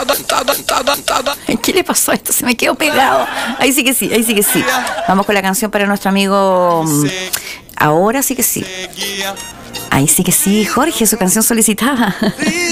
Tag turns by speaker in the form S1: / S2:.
S1: ¿Qué le pasó a esto? Se me quedó pegado. Ahí sí que sí, ahí sí que sí. Vamos con la canción para nuestro amigo. Ahora sí que sí. Ahí sí que sí, Jorge, su canción solicitada.